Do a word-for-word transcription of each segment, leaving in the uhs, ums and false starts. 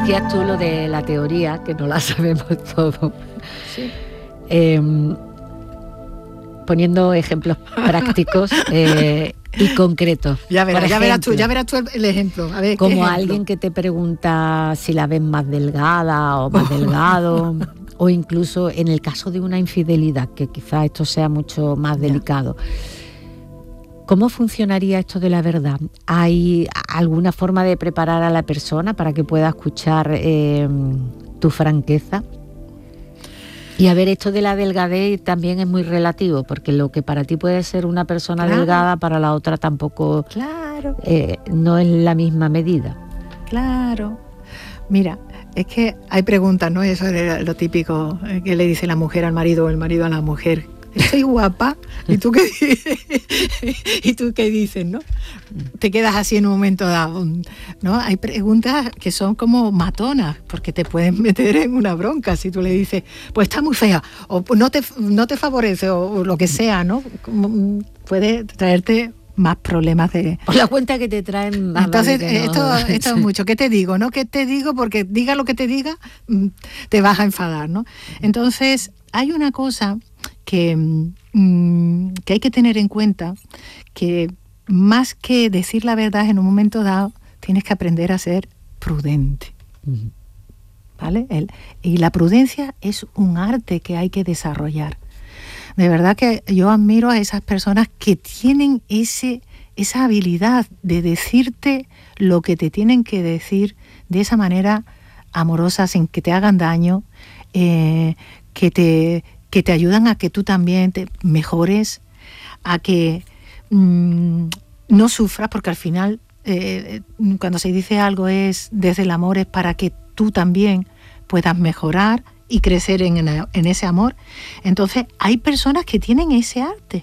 decías tú lo de la teoría, que no la sabemos todo. Sí. Eh, poniendo ejemplos prácticos eh, y concretos. Ya verás, Por ya verás tú, ejemplo, ya verás tú el, el ejemplo. A ver, ¿qué como ejemplo? alguien que te pregunta si la ves más delgada o más delgado, o incluso en el caso de una infidelidad, que quizás esto sea mucho más Ya. delicado. ¿Cómo funcionaría esto de la verdad? ¿Hay alguna forma de preparar a la persona para que pueda escuchar eh, tu franqueza? Y a ver, esto de la delgadez también es muy relativo, porque lo que para ti puede ser una persona Claro. delgada, para la otra tampoco Claro, eh, no es la misma medida. claro. Mira, es que hay preguntas, ¿no? Eso es lo típico eh, que le dice la mujer al marido o el marido a la mujer. Estoy guapa. ¿Y tú qué dices? ¿Y tú qué dices, no? Te quedas así en un momento dado, ¿no? Hay preguntas que son como matonas, porque te pueden meter en una bronca si tú le dices, pues está muy fea, o no te, no te favorece, o, o lo que sea, ¿no? Como, puede traerte más problemas de... O la cuenta que te traen más. Entonces, vale que no. esto, esto es mucho. ¿Qué te digo? ¿No? ¿Qué te digo? Porque diga lo que te diga, te vas a enfadar, ¿no? Entonces, hay una cosa que, mmm, que hay que tener en cuenta, que más que decir la verdad en un momento dado, tienes que aprender a ser prudente. Uh-huh. ¿Vale? El, y la prudencia es un arte que hay que desarrollar. De verdad que yo admiro a esas personas que tienen ese, esa habilidad de decirte lo que te tienen que decir de esa manera amorosa, sin que te hagan daño, eh, que te, que te ayudan a que tú también te mejores, a que mmm, no sufras, porque al final eh, cuando se dice algo es desde el amor, es para que tú también puedas mejorar y crecer en, en ese amor. Entonces hay personas que tienen ese arte,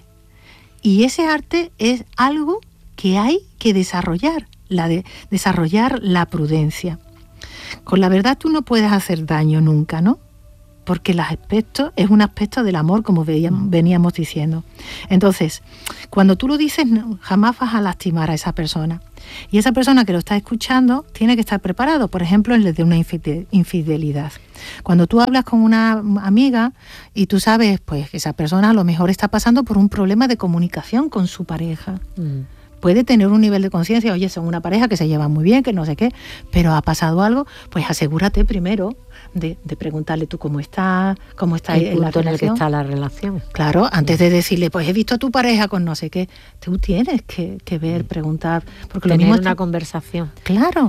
y ese arte es algo que hay que desarrollar, la de desarrollar la prudencia. Con la verdad tú no puedes hacer daño nunca, ¿no? Porque el aspecto es un aspecto del amor, como veíamos, veníamos diciendo. Entonces, cuando tú lo dices, no, jamás vas a lastimar a esa persona. Y esa persona que lo está escuchando tiene que estar preparado, por ejemplo, en el de una infidelidad. Cuando tú hablas con una amiga y tú sabes pues que esa persona a lo mejor está pasando por un problema de comunicación con su pareja. Mm. Puede tener un nivel de conciencia, oye, son una pareja que se lleva muy bien, que no sé qué, pero ha pasado algo, pues asegúrate primero de, de preguntarle tú cómo está, cómo está el la punto en el que relación. está la relación. Claro, antes de decirle, pues he visto a tu pareja con no sé qué, tú tienes que, que ver, preguntar. Porque tener lo mismo una está... conversación. Claro.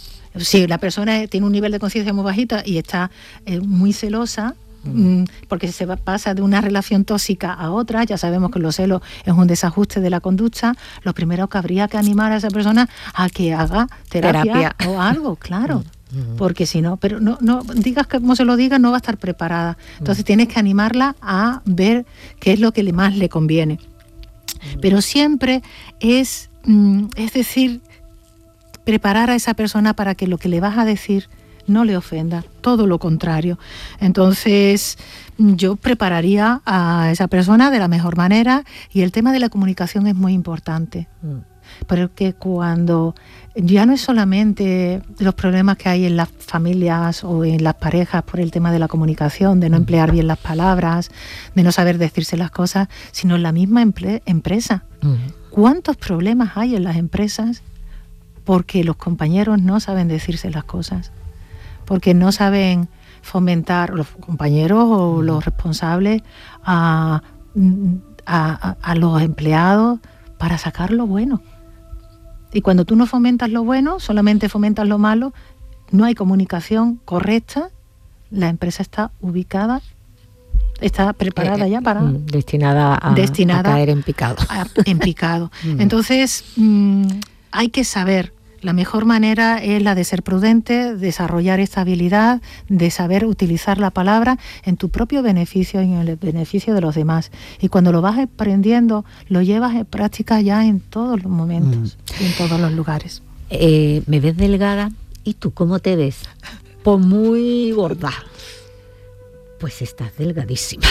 Si la persona tiene un nivel de conciencia muy bajita y está eh, muy celosa, Mm. porque se va, pasa de una relación tóxica a otra, ya sabemos que los celos es un desajuste de la conducta, lo primero que habría que animar a esa persona a que haga terapia, terapia. o algo, claro, mm. porque si no, pero no, no digas que como se lo digas, no va a estar preparada, entonces mm. tienes que animarla a ver qué es lo que más le conviene, mm. pero siempre es, mm, es decir, preparar a esa persona para que lo que le vas a decir no le ofenda, todo lo contrario. Entonces, yo prepararía a esa persona de la mejor manera, y el tema de la comunicación es muy importante. Mm. Porque cuando ya no es solamente los problemas que hay en las familias o en las parejas por el tema de la comunicación, de no emplear bien las palabras, de no saber decirse las cosas, sino en la misma emple- empresa. Mm. ¿Cuántos problemas hay en las empresas porque los compañeros no saben decirse las cosas? Porque no saben fomentar, los compañeros o los responsables, a, a, a los empleados para sacar lo bueno. Y cuando tú no fomentas lo bueno, solamente fomentas lo malo, no hay comunicación correcta, la empresa está ubicada, está preparada eh, ya para... Destinada a, destinada a caer en picado. A, en picado. Entonces, mmm, hay que saber. La mejor manera es la de ser prudente, desarrollar esta habilidad, de saber utilizar la palabra en tu propio beneficio y en el beneficio de los demás. Y cuando lo vas aprendiendo, lo llevas en práctica ya en todos los momentos, mm. y en todos los lugares. Eh, ¿Me ves delgada? ¿Y tú cómo te ves? Pues muy gorda. Pues estás delgadísima.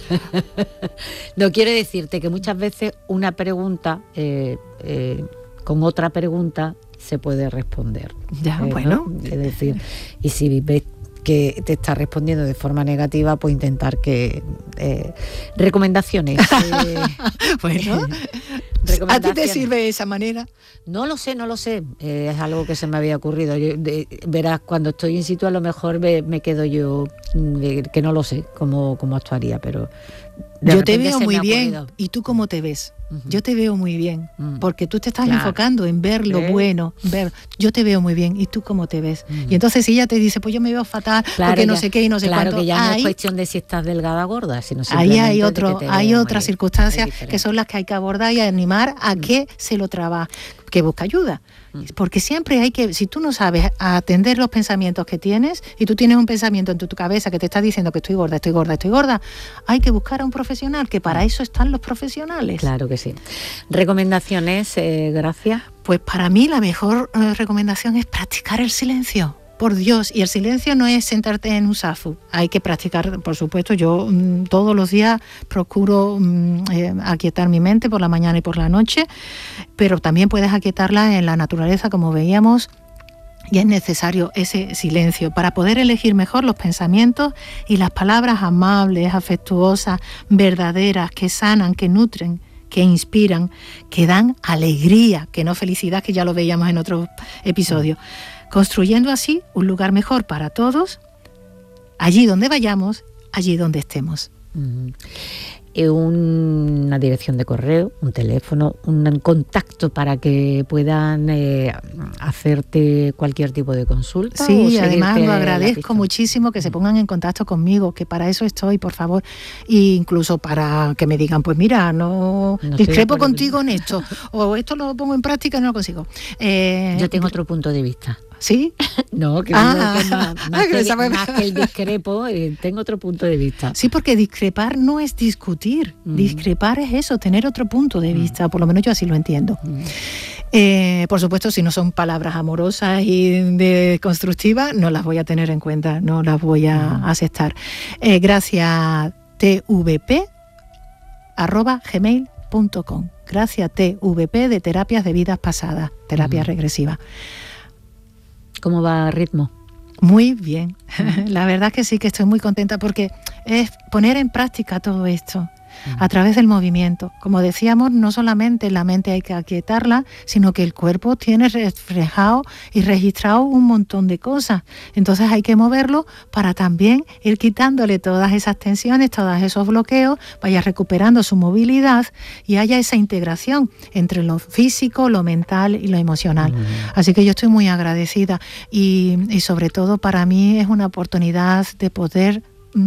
No quiero decirte que muchas veces una pregunta eh, eh, con otra pregunta se puede responder. Ya, eh, bueno. ¿no? Es decir, y si ves que te está respondiendo de forma negativa, pues intentar que... Eh, recomendaciones. Eh, bueno, recomendaciones. ¿A ti te sirve esa manera? No lo sé, no lo sé. Eh, es algo que se me había ocurrido. Yo, de, verás, cuando estoy in situ a lo mejor me, me quedo yo, de, que no lo sé cómo, cómo actuaría, pero... Yo te veo muy bien. ¿Y tú cómo te ves? Uh-huh. Yo te veo muy bien, uh-huh. porque tú te estás claro. enfocando en ver lo ¿Eh? bueno, ver. Yo te veo muy bien. ¿Y tú cómo te ves? Uh-huh. Y entonces si ella te dice, pues yo me veo fatal, claro, porque no ya, sé qué y no sé claro cuánto. Claro que ya ahí, no es cuestión de si estás delgada o gorda, sino ahí hay otro, hay otras circunstancias que son las que hay que abordar y animar a uh-huh. que se lo trabaje, que busque ayuda. Porque siempre hay que, si tú no sabes atender los pensamientos que tienes y tú tienes un pensamiento en tu, tu cabeza que te está diciendo que estoy gorda, estoy gorda, estoy gorda, hay que buscar a un profesional, que para eso están los profesionales. Claro que sí. ¿Recomendaciones, eh, Gracia? Pues para mí la mejor eh, recomendación es practicar el silencio. Por Dios, y el silencio no es sentarte en un zafu, hay que practicar, por supuesto, yo mmm, todos los días procuro mmm, eh, aquietar mi mente por la mañana y por la noche, pero también puedes aquietarla en la naturaleza, como veíamos, y es necesario ese silencio para poder elegir mejor los pensamientos y las palabras amables, afectuosas, verdaderas, que sanan, que nutren, que inspiran, que dan alegría, que no felicidad, que ya lo veíamos en otro episodio. Construyendo así un lugar mejor para todos, allí donde vayamos, allí donde estemos. Uh-huh. Una dirección de correo, un teléfono, un contacto para que puedan eh, hacerte cualquier tipo de consulta. Sí, además lo agradezco muchísimo que se pongan en contacto conmigo, que para eso estoy, por favor, e incluso para que me digan, pues mira, no, no discrepo contigo en esto, o esto lo pongo en práctica y no lo consigo. Eh, Yo tengo otro punto de vista. ¿Sí? No, que, ah, que más, más, que, que, más que el discrepo, eh, tengo otro punto de vista. Sí, porque discrepar no es discutir, mm. discrepar es eso, tener otro punto de vista, mm. por lo menos yo así lo entiendo. Mm. Eh, por supuesto, si no son palabras amorosas y de constructivas, no las voy a tener en cuenta, no las voy a mm. aceptar. Eh, gracias tvp arroba gmail punto com. Gracias tvp de terapias de vidas pasadas, terapias mm. regresivas. ¿Cómo va a ritmo? Muy bien. La verdad que sí, que estoy muy contenta porque es poner en práctica todo esto a través del movimiento. Como decíamos, no solamente la mente hay que aquietarla, sino que el cuerpo tiene reflejado y registrado un montón de cosas. Entonces hay que moverlo para también ir quitándole todas esas tensiones, todos esos bloqueos, vaya recuperando su movilidad y haya esa integración entre lo físico, lo mental y lo emocional. Uh-huh. Así que yo estoy muy agradecida y, y sobre todo para mí es una oportunidad de poder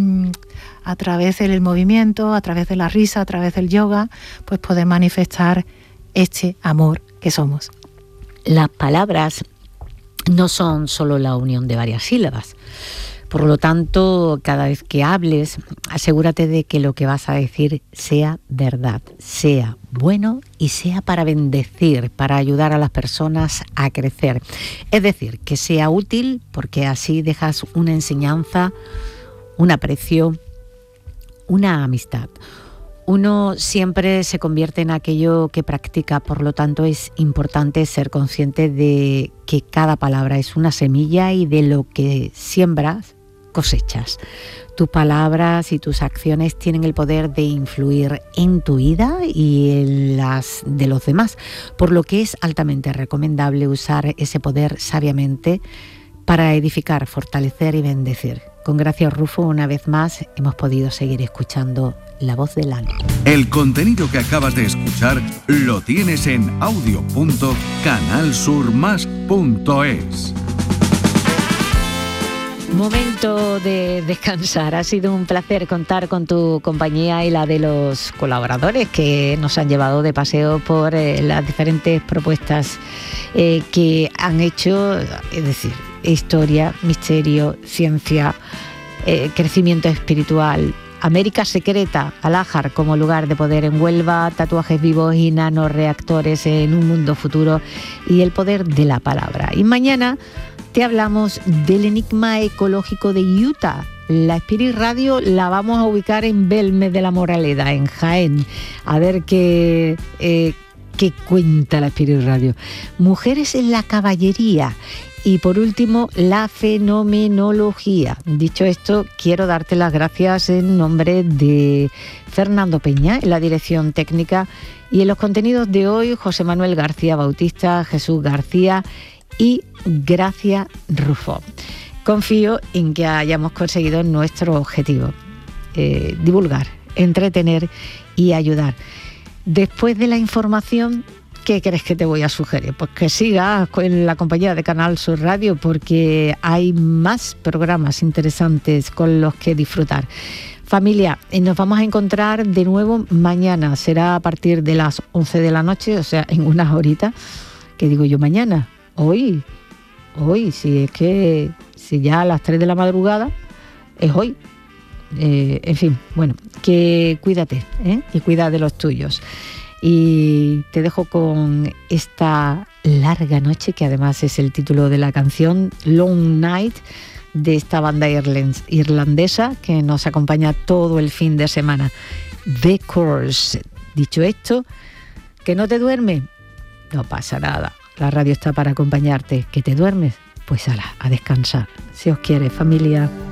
a través del movimiento, a través de la risa, a través del yoga, pues poder manifestar este amor que somos. Las palabras no son solo la unión de varias sílabas. Por lo tanto, cada vez que hables, asegúrate de que lo que vas a decir sea verdad, sea bueno y sea para bendecir, para ayudar a las personas a crecer. Es decir, que sea útil, porque así dejas una enseñanza, un aprecio, una amistad. Uno siempre se convierte en aquello que practica, por lo tanto es importante ser consciente de que cada palabra es una semilla y de lo que siembras, cosechas. Tus palabras y tus acciones tienen el poder de influir en tu vida y en las de los demás, por lo que es altamente recomendable usar ese poder sabiamente para edificar, fortalecer y bendecir. Con Gracia Rufo, una vez más, hemos podido seguir escuchando La Voz del Alma. El contenido que acabas de escuchar lo tienes en audio punto canal sur más punto es. Momento de descansar. Ha sido un placer contar con tu compañía y la de los colaboradores que nos han llevado de paseo por eh, las diferentes propuestas eh, que han hecho, es decir, historia, misterio, ciencia, eh, crecimiento espiritual, América secreta, Alájar como lugar de poder en Huelva, tatuajes vivos y nanoreactores en un mundo futuro y el poder de la palabra. Y mañana te hablamos del enigma ecológico de Utah. La Spirit Radio la vamos a ubicar en Belmes de la Moraleda, en Jaén. A ver qué... Eh, que cuenta la Spirit Radio. Mujeres en la caballería. Y por último, la fenomenología. Dicho esto, quiero darte las gracias en nombre de Fernando Peña, en la dirección técnica, y en los contenidos de hoy, José Manuel García Bautista, Jesús García y Gracia Rufo. Confío en que hayamos conseguido nuestro objetivo, eh, divulgar, entretener y ayudar. Después de la información, ¿qué crees que te voy a sugerir? Pues que sigas en la compañía de Canal Sur Radio, porque hay más programas interesantes con los que disfrutar. Familia, nos vamos a encontrar de nuevo mañana. Será a partir de las once de la noche, o sea, en unas horitas. ¿Qué digo yo mañana? Hoy. Hoy, si es que si ya a las tres de la madrugada, es hoy. Eh, en fin, bueno, que cuídate, ¿eh? Y cuida de los tuyos. Y te dejo con esta larga noche, que además es el título de la canción, Long Night, de esta banda irlandesa que nos acompaña todo el fin de semana, The Course. Dicho esto, que no te duermes, no pasa nada, la radio está para acompañarte. ¿Que te duermes? Pues ala, a descansar, si os quiere, familia.